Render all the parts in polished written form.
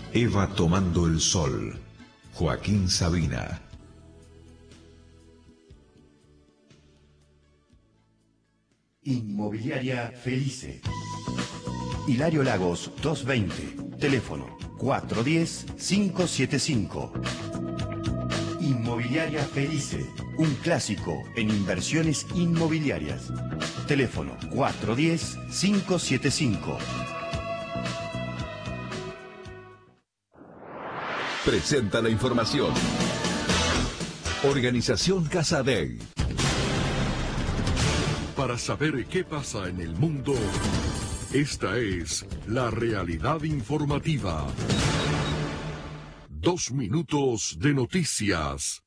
Eva tomando el sol. Joaquín Sabina. Inmobiliaria Felice. Hilario Lagos 220. Teléfono 410-575. Inmobiliaria Felice. Un clásico en inversiones inmobiliarias. Teléfono 410-575. Presenta la información. Organización Casa Day. Para saber qué pasa en el mundo, esta es la realidad informativa. 2 minutos de noticias.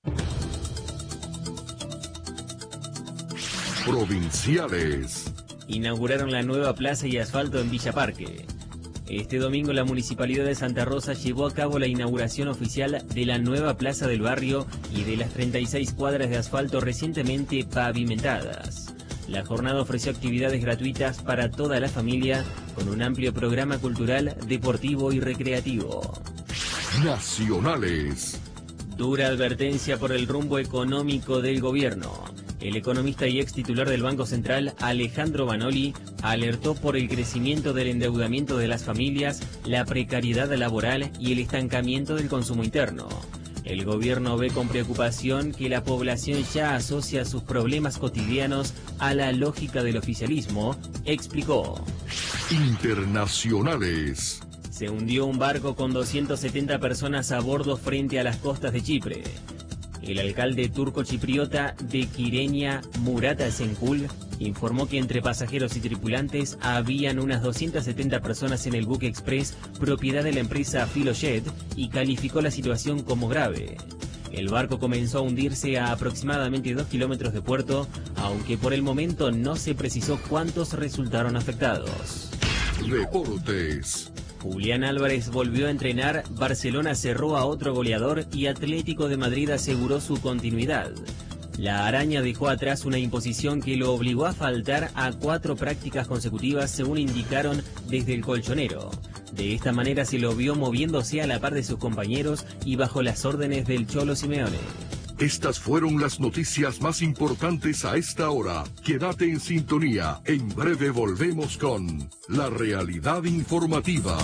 Provinciales. Inauguraron la nueva plaza y asfalto en Villa Parque. Este domingo la Municipalidad de Santa Rosa llevó a cabo la inauguración oficial de la nueva plaza del barrio y de las 36 cuadras de asfalto recientemente pavimentadas. La jornada ofreció actividades gratuitas para toda la familia, con un amplio programa cultural, deportivo y recreativo. Nacionales. Dura advertencia por el rumbo económico del gobierno. El economista y ex titular del Banco Central, Alejandro Banoli, alertó por el crecimiento del endeudamiento de las familias, la precariedad laboral y el estancamiento del consumo interno. El gobierno ve con preocupación que la población ya asocia sus problemas cotidianos a la lógica del oficialismo, explicó. Internacionales. Se hundió un barco con 270 personas a bordo frente a las costas de Chipre. El alcalde turco-chipriota de Kyrenia, Murat Esenkul, informó que entre pasajeros y tripulantes habían unas 270 personas en el buque express propiedad de la empresa Filojet y calificó la situación como grave. El barco comenzó a hundirse a aproximadamente 2 kilómetros de puerto, aunque por el momento no se precisó cuántos resultaron afectados. Deportes. Julián Álvarez volvió a entrenar, Barcelona cerró a otro goleador y Atlético de Madrid aseguró su continuidad. La araña dejó atrás una imposición que lo obligó a faltar a 4 prácticas consecutivas, según indicaron desde el colchonero. De esta manera se lo vio moviéndose a la par de sus compañeros y bajo las órdenes del Cholo Simeone. Estas fueron las noticias más importantes a esta hora. Quédate en sintonía. En breve volvemos con la realidad informativa.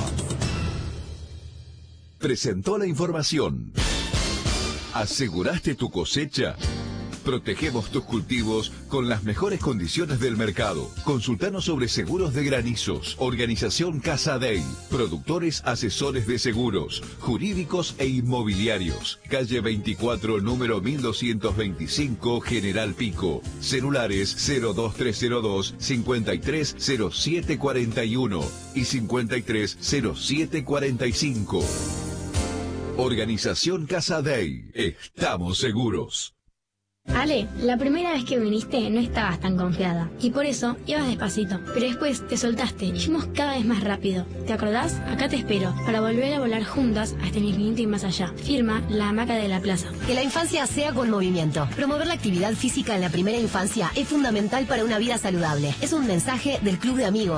Presentó la información. ¿Aseguraste tu cosecha? Protegemos tus cultivos con las mejores condiciones del mercado. Consultanos sobre seguros de granizos. Organización Casa Day. Productores asesores de seguros, jurídicos e inmobiliarios. Calle 24, número 1225, General Pico. Celulares 02302 530741 y 530745. Organización Casa Day. Estamos seguros. Ale, la primera vez que viniste no estabas tan confiada y por eso ibas despacito, pero después te soltaste y fuimos cada vez más rápido. ¿Te acordás? Acá te espero para volver a volar juntas hasta el infinito y más allá. Firma La Hamaca de la Plaza. Que la infancia sea con movimiento. Promover la actividad física en la primera infancia es fundamental para una vida saludable. Es un mensaje del Club de Amigos.